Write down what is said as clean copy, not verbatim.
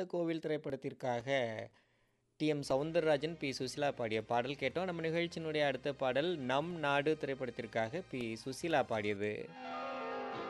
அந்த கோவில் திரைப்படத்திற்காக டி.எம். சௌந்தரராஜன், பி. சுசீலா பாடிய பாடல் கேட்டோம். நம்ம நிகழ்ச்சியினுடைய அடுத்த பாடல் நம் நாடு திரைப்படத்திற்காக பி. சுசீலா பாடியது.